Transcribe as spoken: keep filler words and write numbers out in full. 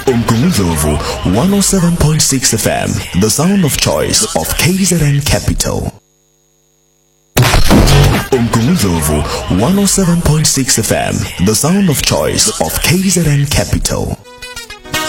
Umgungundlovu one oh seven point six F M, the sound of choice of K Z N Capital. Umgungundlovu one oh seven point six F M, the sound of choice of K Z N Capital.